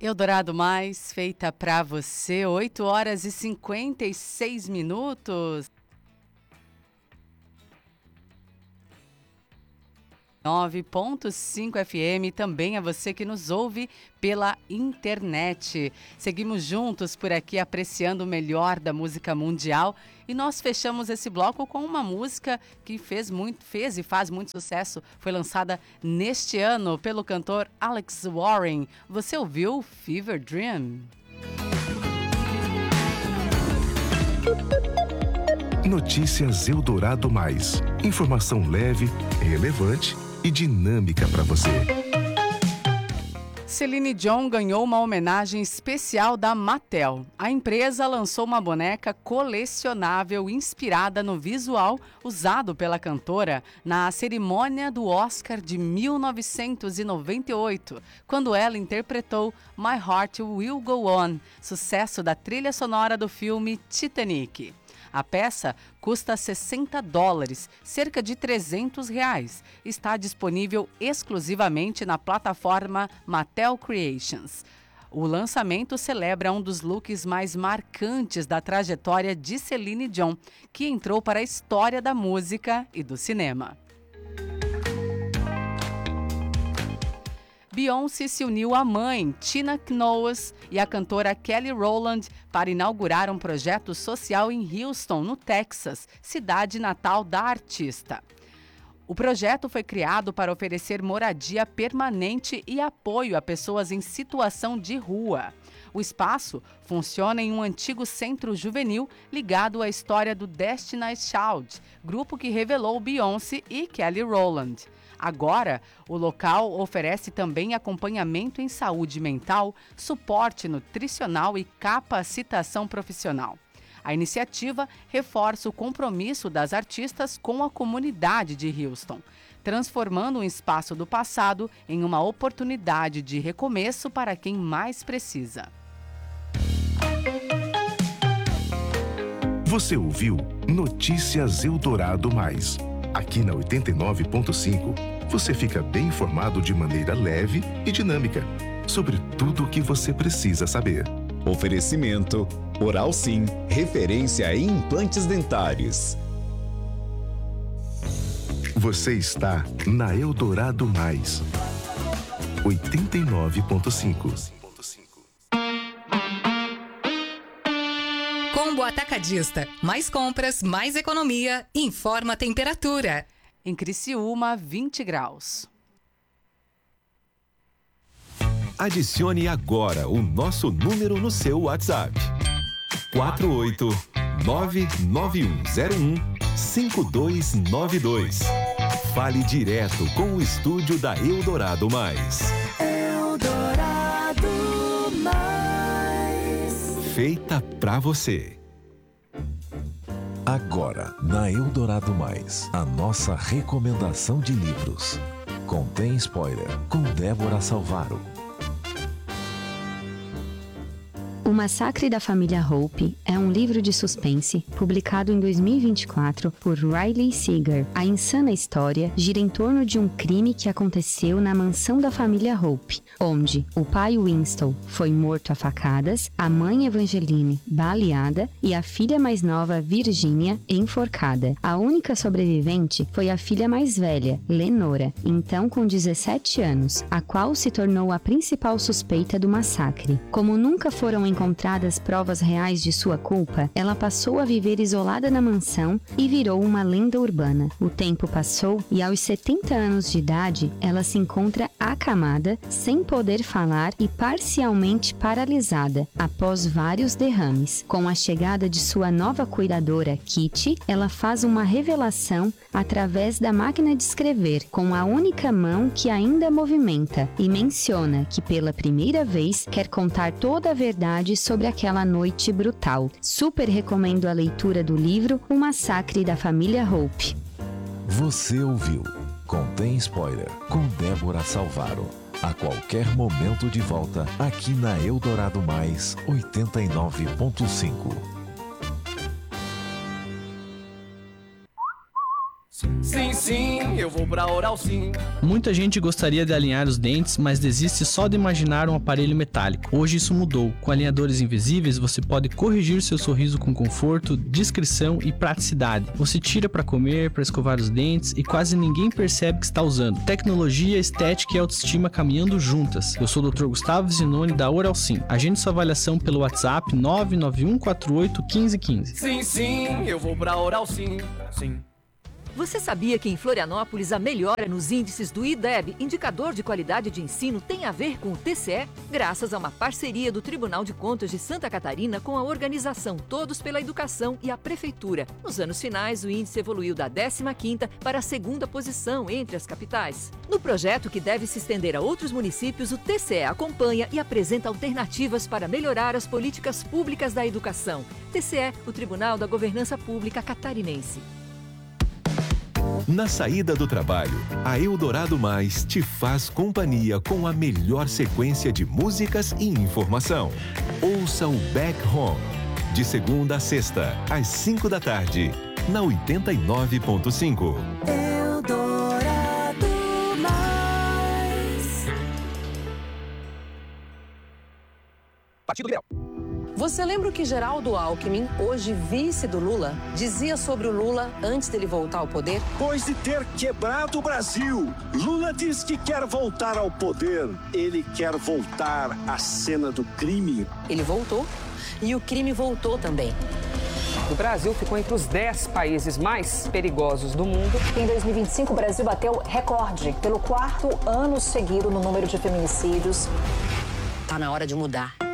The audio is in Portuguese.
Eldorado Mais, feita pra você, 8 horas e 56 minutos. 9.5 FM, também a você que nos ouve pela internet. Seguimos juntos por aqui apreciando o melhor da música mundial e nós fechamos esse bloco com uma música que fez e faz muito sucesso. Foi lançada neste ano pelo cantor Alex Warren. Você ouviu Fever Dream? Notícias Eldorado Mais. Informação leve, relevante e dinâmica para você. Celine Dion ganhou uma homenagem especial da Mattel. A empresa lançou uma boneca colecionável inspirada no visual usado pela cantora na cerimônia do Oscar de 1998, quando ela interpretou My Heart Will Go On, sucesso da trilha sonora do filme Titanic. A peça custa $60, cerca de R$300. Está disponível exclusivamente na plataforma Mattel Creations. O lançamento celebra um dos looks mais marcantes da trajetória de Celine Dion, que entrou para a história da música e do cinema. Beyoncé se uniu à mãe, Tina Knowles, e à cantora Kelly Rowland para inaugurar um projeto social em Houston, no Texas, cidade natal da artista. O projeto foi criado para oferecer moradia permanente e apoio a pessoas em situação de rua. O espaço funciona em um antigo centro juvenil ligado à história do Destiny's Child, grupo que revelou Beyoncé e Kelly Rowland. Agora, o local oferece também acompanhamento em saúde mental, suporte nutricional e capacitação profissional. A iniciativa reforça o compromisso das artistas com a comunidade de Houston, transformando um espaço do passado em uma oportunidade de recomeço para quem mais precisa. Você ouviu Notícias Eldorado Mais. Aqui na 89.5, você fica bem informado de maneira leve e dinâmica sobre tudo o que você precisa saber. Oferecimento Oral Sim, referência em implantes dentários. Você está na Eldorado Mais. 89.5. Combo Atacadista. Mais compras, mais economia. Informa a temperatura. Em Criciúma, 20 graus. Adicione agora o nosso número no seu WhatsApp. 48991015292. Fale direto com o estúdio da Eldorado Mais. Eldorado Mais. Feita pra você. Agora, na Eldorado Mais, a nossa recomendação de livros. Contém spoiler, com Débora Salvaro. O Massacre da Família Hope é um livro de suspense publicado em 2024 por Riley Seeger. A insana história gira em torno de um crime que aconteceu na mansão da família Hope, onde o pai Winston foi morto a facadas, a mãe Evangeline baleada e a filha mais nova Virginia enforcada. A única sobrevivente foi a filha mais velha, Lenora, então com 17 anos, a qual se tornou a principal suspeita do massacre. Como nunca foram encontradas provas reais de sua culpa, ela passou a viver isolada na mansão e virou uma lenda urbana. O tempo passou e aos 70 anos de idade, ela se encontra acamada, sem poder falar e parcialmente paralisada, após vários derrames. Com a chegada de sua nova cuidadora, Kitty, ela faz uma revelação através da máquina de escrever, com a única mão que ainda movimenta, e menciona que pela primeira vez quer contar toda a verdade sobre aquela noite brutal. Super recomendo a leitura do livro O Massacre da Família Hope. Você ouviu Contém Spoiler, com Débora Salvaro. A qualquer momento de volta, aqui na Eldorado Mais 89.5. Sim, sim, eu vou pra Oral Sim. Muita gente gostaria de alinhar os dentes, mas desiste só de imaginar um aparelho metálico. Hoje isso mudou. Com alinhadores invisíveis, você pode corrigir seu sorriso com conforto, discrição e praticidade. Você tira para comer, para escovar os dentes e quase ninguém percebe que está usando. Tecnologia, estética e autoestima caminhando juntas. Eu sou o Dr. Gustavo Zinoni da Oral Sim. Agende sua avaliação pelo WhatsApp 991481515. Sim, sim, eu vou pra Oral Sim. Sim. Você sabia que em Florianópolis a melhora nos índices do IDEB, Indicador de Qualidade de Ensino, tem a ver com o TCE? Graças a uma parceria do Tribunal de Contas de Santa Catarina com a organização Todos pela Educação e a Prefeitura. Nos anos finais, o índice evoluiu da 15ª para a 2ª posição entre as capitais. No projeto, que deve se estender a outros municípios, o TCE acompanha e apresenta alternativas para melhorar as políticas públicas da educação. TCE, o Tribunal da Governança Pública Catarinense. Na saída do trabalho, a Eldorado Mais te faz companhia com a melhor sequência de músicas e informação. Ouça o Back Home, de segunda a sexta, às 5 da tarde, na 89.5. Eldorado Mais. Partido Liberal. Você lembra o que Geraldo Alckmin, hoje vice do Lula, dizia sobre o Lula antes dele voltar ao poder? Depois de ter quebrado o Brasil, Lula diz que quer voltar ao poder. Ele quer voltar à cena do crime. Ele voltou e o crime voltou também. O Brasil ficou entre os 10 países mais perigosos do mundo. Em 2025, o Brasil bateu recorde pelo 4º ano seguido no número de feminicídios. Tá na hora de mudar.